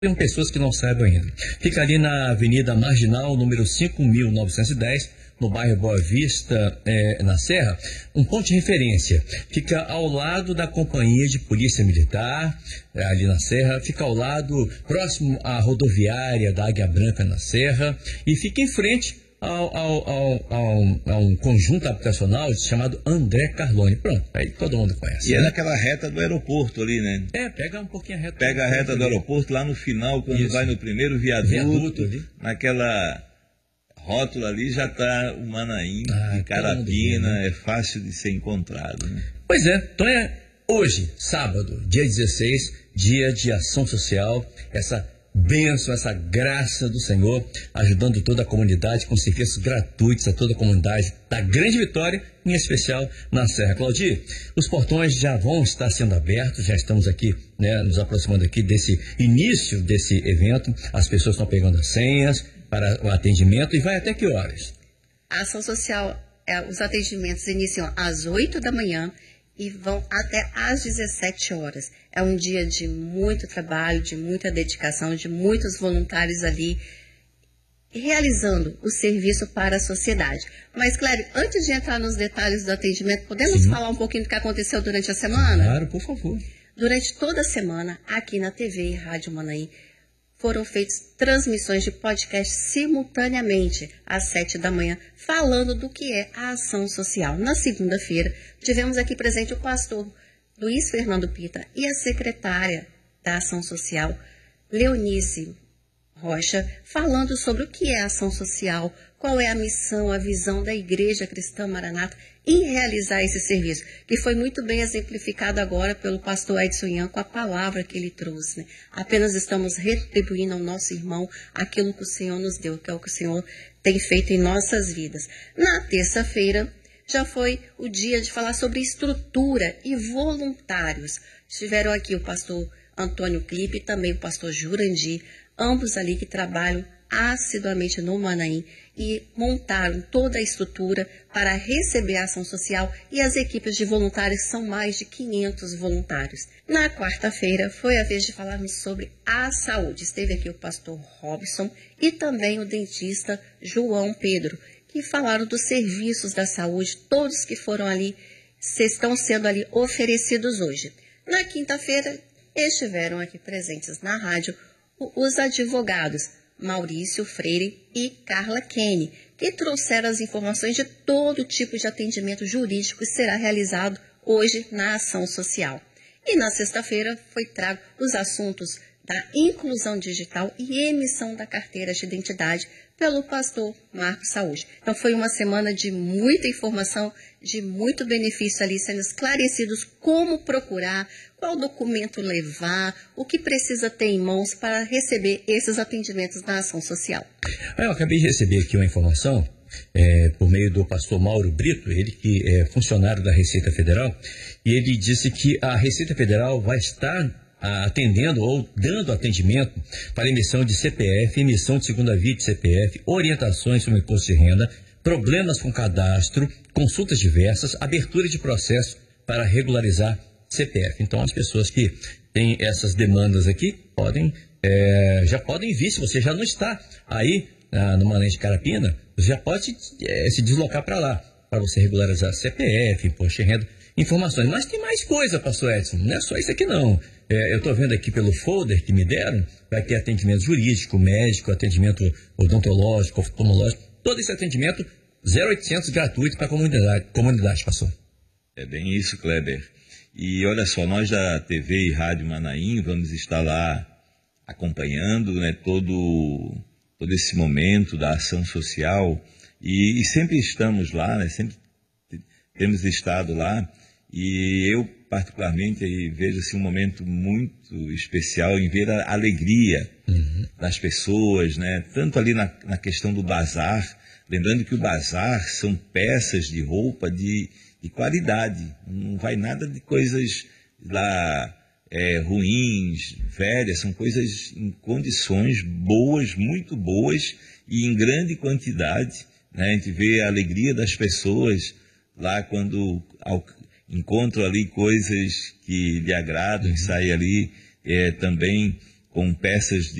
Tem pessoas que não saibam ainda. Fica ali na Avenida Marginal, número 5.910, no bairro Boa Vista, na Serra, um ponto de referência. Fica ao lado da Companhia de Polícia Militar, ali na Serra, fica ao lado, próximo à rodoviária da Águia Branca, na Serra, e fica em frente a um conjunto habitacional chamado André Carlone. Pronto, aí todo mundo conhece. E é naquela reta do aeroporto ali, né? Pega um pouquinho a reta. Pega a reta do aeroporto, lá no final, quando vai no primeiro viaduto ali. Naquela rótula ali já está o Manaim, de Carapina, né? É fácil de ser encontrado, né? Pois é, então hoje, sábado, dia 16, dia de ação social, essa bênção, essa graça do Senhor, ajudando toda a comunidade com serviços gratuitos a toda a comunidade da Grande Vitória, em especial na Serra. Claudir, os portões já vão estar sendo abertos, já estamos aqui, né, nos aproximando aqui desse início desse evento, as pessoas estão pegando as senhas para o atendimento, e vai até que horas? A ação social, os atendimentos iniciam às 8 da manhã e vão até às 17 horas. É um dia de muito trabalho, de muita dedicação, de muitos voluntários ali realizando o serviço para a sociedade. Mas, Cléber, antes de entrar nos detalhes do atendimento, podemos falar um pouquinho do que aconteceu durante a semana? Claro, por favor. Durante toda a semana, aqui na TV e Rádio Manaim, foram feitas transmissões de podcast simultaneamente, às 7 da manhã, falando do que é a ação social. Na segunda-feira, tivemos aqui presente o pastor Luiz Fernando Pita e a secretária da Ação Social, Leonice Rocha, falando sobre o que é a ação social, qual é a missão, a visão da Igreja Cristã Maranata em realizar esse serviço, que foi muito bem exemplificado agora pelo pastor Edson Ian com a palavra que ele trouxe, né? Apenas estamos retribuindo ao nosso irmão aquilo que o Senhor nos deu, que é o que o Senhor tem feito em nossas vidas. Na terça-feira, já foi o dia de falar sobre estrutura e voluntários. Estiveram aqui o pastor Antônio Clipe e também o pastor Jurandir, ambos ali que trabalham assiduamente no Manaim e montaram toda a estrutura para receber a ação social, e as equipes de voluntários são mais de 500 voluntários. Na quarta-feira foi a vez de falarmos sobre a saúde. Esteve aqui o pastor Robson e também o dentista João Pedro, que falaram dos serviços da saúde, todos que foram ali, estão sendo ali oferecidos hoje. Na quinta-feira estiveram aqui presentes na rádio os advogados Maurício Freire e Carla Kenny, que trouxeram as informações de todo tipo de atendimento jurídico que será realizado hoje na ação social. E na sexta-feira foi trago os assuntos da inclusão digital e emissão da carteira de identidade pelo pastor Marcos Saúde. Então foi uma semana de muita informação, de muito benefício ali, sendo esclarecidos como procurar, qual documento levar, o que precisa ter em mãos para receber esses atendimentos na ação social. Eu acabei de receber aqui uma informação por meio do pastor Mauro Brito, ele que é funcionário da Receita Federal, e ele disse que a Receita Federal vai estar atendendo ou dando atendimento para emissão de CPF, emissão de segunda via de CPF, orientações sobre imposto de renda, problemas com cadastro, consultas diversas, abertura de processo para regularizar CPF. Então, as pessoas que têm essas demandas aqui já podem vir. Se você já não está aí no Manaim de Carapina, você já pode se deslocar para lá, para você regularizar CPF, imposto de renda, informações. Mas tem mais coisa, pastor Edson, não é só isso aqui não. Eu estou vendo aqui pelo folder que me deram, vai ter atendimento jurídico, médico, atendimento odontológico, oftalmológico, todo esse atendimento 0800 gratuito para a comunidade, pastor. É bem isso, Kleber. E olha só, nós da TV e Rádio Manaim vamos estar lá acompanhando, né, todo esse momento da ação social, e sempre estamos lá, né, sempre temos estado lá, e eu particularmente vejo assim, um momento muito especial em ver a alegria das pessoas, né, tanto ali na questão do bazar, lembrando que o bazar são peças de roupa de qualidade, não vai nada de coisas lá ruins, velhas, são coisas em condições boas, muito boas e em grande quantidade, né? A gente vê a alegria das pessoas lá quando encontram ali coisas que lhe agradam, e saem ali também com peças